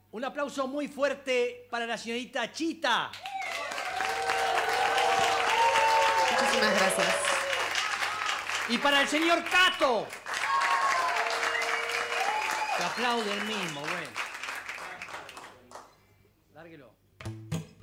Un aplauso muy fuerte para la señorita Chita. Muchísimas gracias. Y para el señor Cato. Se aplaude el mismo, bueno. Lárguelo.